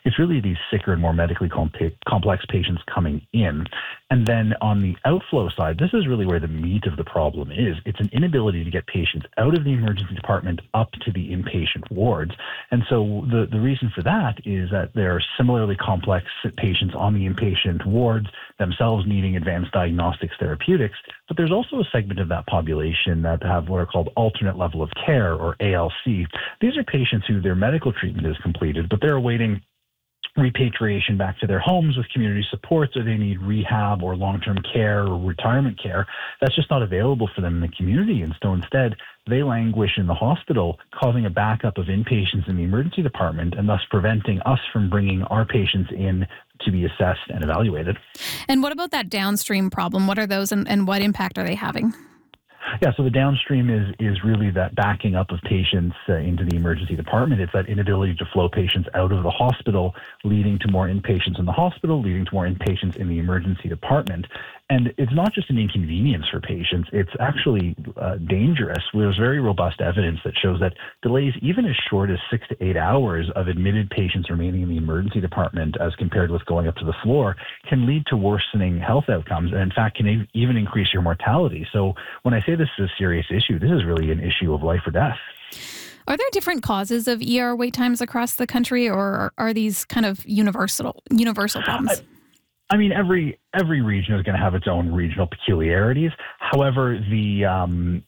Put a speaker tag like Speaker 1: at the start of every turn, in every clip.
Speaker 1: It's really these sicker and more medically complex patients coming in. And then on the outflow side, this is really where the meat of the problem is. It's an inability to get patients out of the emergency department up to the inpatient wards. And so the reason for that is that there are similarly complex patients on the inpatient wards themselves needing advanced diagnostics therapeutics. But there's also a segment of that population that have what are called alternate level of care, or ALC. These are patients who their medical treatment is completed, but they're awaiting repatriation back to their homes with community supports, or they need rehab or long-term care or retirement care. That's just not available for them in the community. And so instead, they languish in the hospital, causing a backup of inpatients in the emergency department and thus preventing us from bringing our patients in to be assessed and evaluated.
Speaker 2: And what about that downstream problem? What are those and what impact are they having?
Speaker 1: Yeah, so the downstream is really that backing up of patients into the emergency department. It's that inability to flow patients out of the hospital, leading to more inpatients in the hospital, leading to more inpatients in the emergency department. And it's not just an inconvenience for patients, it's actually dangerous. There's very robust evidence that shows that delays even as short as 6 to 8 hours of admitted patients remaining in the emergency department as compared with going up to the floor can lead to worsening health outcomes, and in fact can even increase your mortality. So when I say this is a serious issue, this is really an issue of life or death.
Speaker 2: Are there different causes of ER wait times across the country, or are these kind of universal problems?
Speaker 1: I mean, every region is going to have its own regional peculiarities. However, the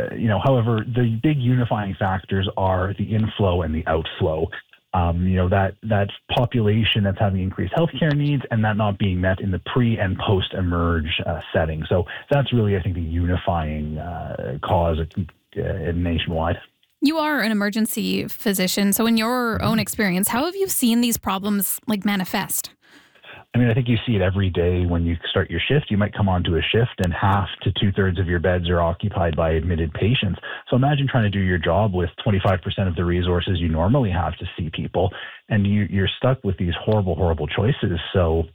Speaker 1: big unifying factors are the inflow and the outflow. That population that's having increased healthcare needs and that not being met in the pre and post emerge setting. So that's really, I think, the unifying cause nationwide.
Speaker 2: You are an emergency physician, so in your own experience, how have you seen these problems manifest?
Speaker 1: I mean, I think you see it every day when you start your shift. You might come onto a shift and 1/2 to 2/3 of your beds are occupied by admitted patients. So imagine trying to do your job with 25% of the resources you normally have to see people, and you're stuck with these horrible, horrible choices. So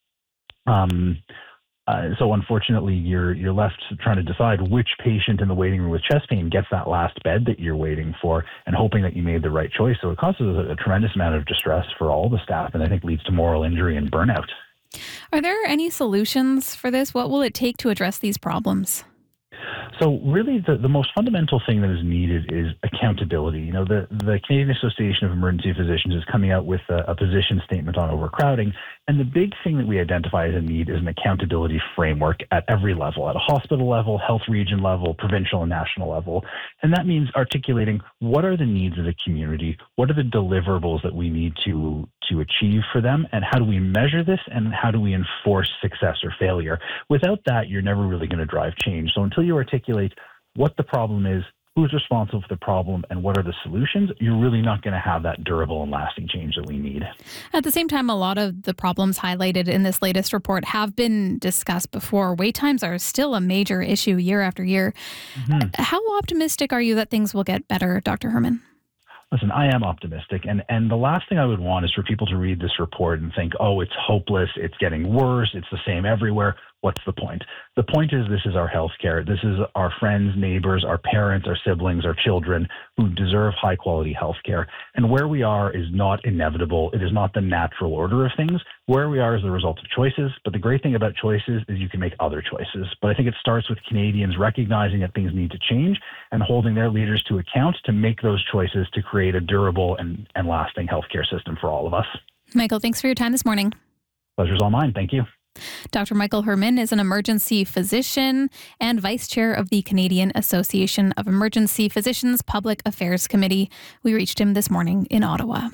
Speaker 1: unfortunately, you're left trying to decide which patient in the waiting room with chest pain gets that last bed that you're waiting for, and hoping that you made the right choice. So it causes a tremendous amount of distress for all the staff, and I think leads to moral injury and burnout.
Speaker 2: Are there any solutions for this? What will it take to address these problems?
Speaker 1: So really, the most fundamental thing that is needed is accountability. The Canadian Association of Emergency Physicians is coming out with a position statement on overcrowding. And the big thing that we identify as a need is an accountability framework at every level, at a hospital level, health region level, provincial and national level. And that means articulating what are the needs of the community, what are the deliverables that we need to achieve for them, and how do we measure this, and how do we enforce success or failure. Without that, you're never really going to drive change. So until you articulate what the problem is, who's responsible for the problem, and what are the solutions, you're really not going to have that durable and lasting change that we need.
Speaker 2: At the same time, a lot of the problems highlighted in this latest report have been discussed before. Wait times are still a major issue year after year. Mm-hmm. How optimistic are you that things will get better, Dr. Herman?
Speaker 1: Listen, I am optimistic, and the last thing I would want is for people to read this report and think, oh, it's hopeless, it's getting worse, it's the same everywhere. What's the point? The point is this is our healthcare. This is our friends, neighbors, our parents, our siblings, our children who deserve high-quality healthcare. And where we are is not inevitable. It is not the natural order of things. Where we are is the result of choices. But the great thing about choices is you can make other choices. But I think it starts with Canadians recognizing that things need to change and holding their leaders to account to make those choices to create a durable and lasting healthcare system for all of us.
Speaker 2: Michael, thanks for your time this morning.
Speaker 1: Pleasure's all mine. Thank you.
Speaker 2: Dr. Michael Herman is an emergency physician and vice chair of the Canadian Association of Emergency Physicians Public Affairs Committee. We reached him this morning in Ottawa.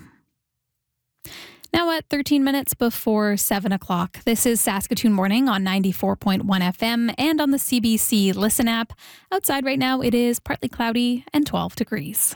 Speaker 2: Now at 13 minutes before 7 o'clock, this is Saskatoon Morning on 94.1 FM and on the CBC Listen app. Outside right now, it is partly cloudy and 12 degrees.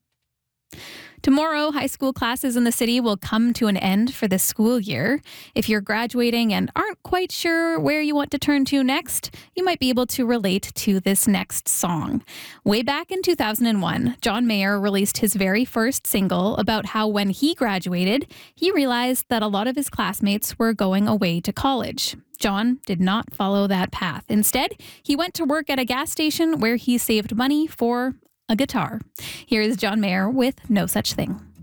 Speaker 2: Tomorrow, high school classes in the city will come to an end for this school year. If you're graduating and aren't quite sure where you want to turn to next, you might be able to relate to this next song. Way back in 2001, John Mayer released his very first single about how when he graduated, he realized that a lot of his classmates were going away to college. John did not follow that path. Instead, he went to work at a gas station where he saved money for a guitar. Here is John Mayer with No Such Thing.